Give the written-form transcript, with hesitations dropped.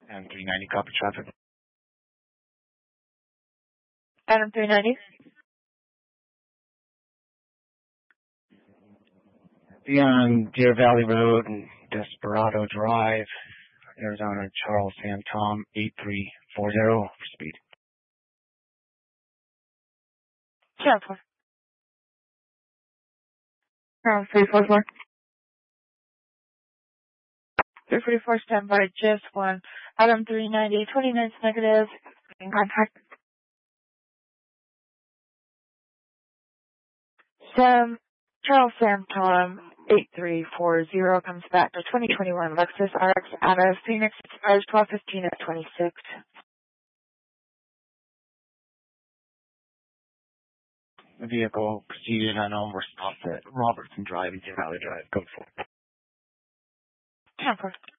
And 390, copy traffic. Adam 390. Be on Deer Valley Road and Desperado Drive, Arizona, Charles Sam Tom 8340 for speed. Charles 344. 344, stand by, just one. Adam 390, 29's negative. In contact. Charles Sam Tom 8340 comes back to 2021 Lexus RX out of Phoenix, expires 12/15 at 26. The vehicle proceeded unknown. We're stopped at Robertson Drive and Deer Valley Drive. Go for it. 10-4.